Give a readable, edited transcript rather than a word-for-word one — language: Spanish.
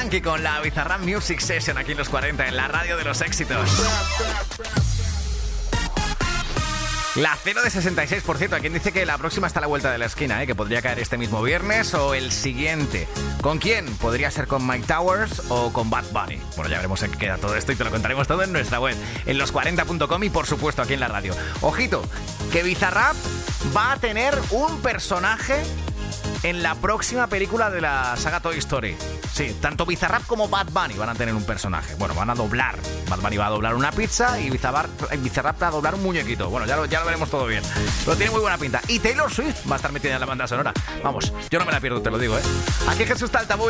Yankee con la Bizarrap Music Session aquí en los 40 en la radio de los éxitos. La 0 de 66%. ¿Quién dice que la próxima está a la vuelta de la esquina, que podría caer este mismo viernes o el siguiente? ¿Con quién? ¿Podría ser con Mike Towers o con Bad Bunny? Bueno, ya veremos en qué queda todo esto y te lo contaremos todo en nuestra web, en los40.com y por supuesto aquí en la radio. Ojito, que Bizarrap va a tener un personaje en la próxima película de la saga Toy Story. Sí, tanto Bizarrap como Bad Bunny van a tener un personaje. Bueno, van a doblar. Bad Bunny va a doblar una pizza y Bizarrap va a doblar un muñequito. Bueno, ya lo veremos todo bien. Pero tiene muy buena pinta. Y Taylor Swift va a estar metida en la banda sonora. Vamos, yo no me la pierdo, te lo digo, Aquí Jesús Taltabull.